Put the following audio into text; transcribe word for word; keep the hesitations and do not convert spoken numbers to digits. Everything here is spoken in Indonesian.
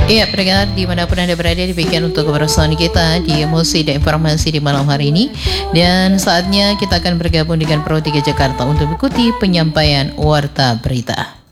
Iya, pendengar dimanapun Anda berada, demikian untuk kebersamaan kita di Emosi dan Informasi di malam hari ini. Dan saatnya kita akan bergabung dengan Pro tiga Jakarta untuk mengikuti penyampaian Warta Berita.